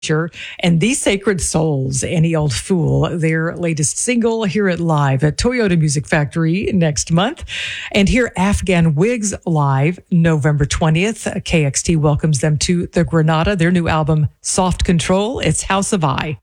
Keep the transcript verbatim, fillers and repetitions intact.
and These Sacred Souls, Any Old Fool, their latest single. Hear it live at Toyota Music Factory next month. And hear Afghan Wigs live November twentieth. K X T welcomes them to the Granada, their new album, Soft Control. It's House of I.